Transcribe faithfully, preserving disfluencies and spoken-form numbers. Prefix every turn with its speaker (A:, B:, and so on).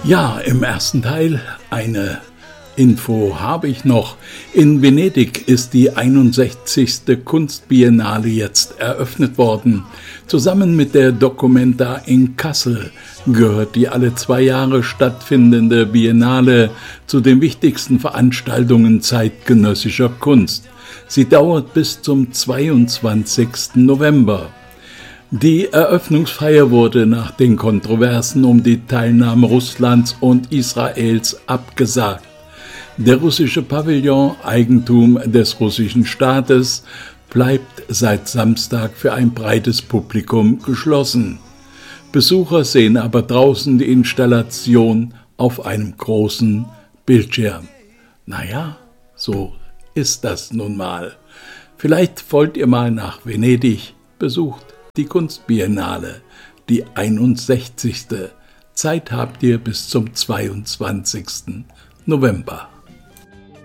A: Ja, im ersten Teil eine Info habe ich noch. In Venedig ist die einundsechzigste Kunstbiennale jetzt eröffnet worden. Zusammen mit der Documenta in Kassel gehört die alle zwei Jahre stattfindende Biennale zu den wichtigsten Veranstaltungen zeitgenössischer Kunst. Sie dauert bis zum zweiundzwanzigsten November. Die Eröffnungsfeier wurde nach den Kontroversen um die Teilnahme Russlands und Israels abgesagt. Der russische Pavillon, Eigentum des russischen Staates, bleibt seit Samstag für ein breites Publikum geschlossen. Besucher sehen aber draußen die Installation auf einem großen Bildschirm. Naja, so ist das nun mal. Vielleicht wollt ihr mal nach Venedig, besucht die Kunstbiennale, die einundsechzigste. Zeit habt ihr bis zum zweiundzwanzigsten November.